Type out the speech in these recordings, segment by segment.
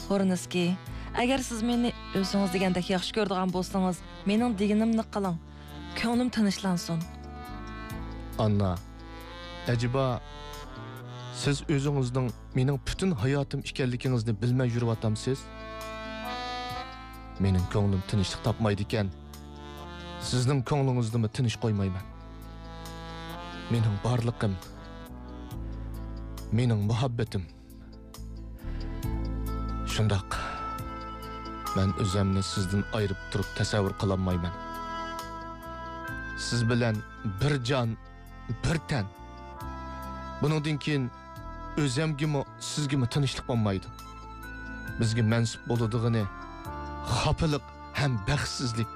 Ko'rinizki, agar siz meni o'zingiz degandek yaxshi ko'radigan bo'lsangiz, mening deganimni qiling. Ko'nglim tinchlansin. Anna, acaba siz o'zingizning mening butun hayotim ekanligingizni bilmay yuryotamsiz? Mening ko'nglim tinchlik topmaydi ekan. Sizning ko'nglingizni tinch qo'ymayman. Mening barligim, mening muhabbatim. Shundoq, men o'zimni sizdan ayirib turib tasavvur qila olmayman. Siz bilan bir jon, bir tan. Buningdan keyin o'zimgimi, sizgimi tinchlik bo'lmaydi. Bizga mansub bo'ladigini xafalık ham baxtsizlik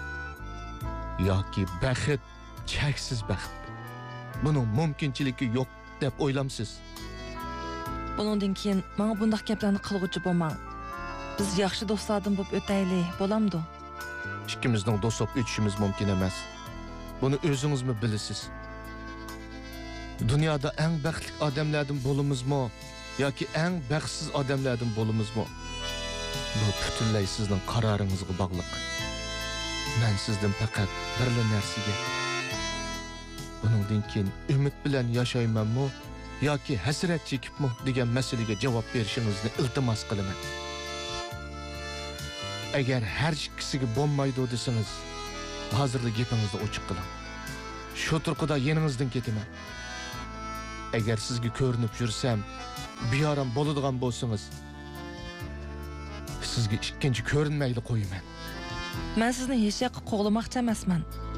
yoki baxt, cheksiz baxt. Buning mumkinchiligi yo'q deb o'ylamsiz. Buningdan keyin menga bunday gaplarni qilg'uchi bo'lmang. Biz yaxshi do'stlardan bo'lib o'taylik, bo'lamdi? Ikkimizning do'st bo'lib o'tishimiz mumkin emas. Buni o'zingizmi bilasiz? Dunyoda eng baxtli odamlardan bo'lamizmi yoki eng baxtsiz odamlardan bo'lamizmi? Bu butunlay sizning qaroringizga bog'liq. Men sizdan faqat bir narsaga, buningdan keyin umid bilan yashaymanmi yoki hasrat chekibmi degan masalaga javob berishingizni iltimos qilaman. Agar har ikkisiga bo'lmaydi desangiz, hozirlik gapingizni ochiq qiling. Shu turqida yeningizdan ketaman. Agar sizga ko'rinib yursam, biyoram bo'ladigan bo'lsangiz, sizga ikkinchi ko'rinmayli qo'yaman. Men sizni hech yoqqa qo'g'lamoqchi emasman.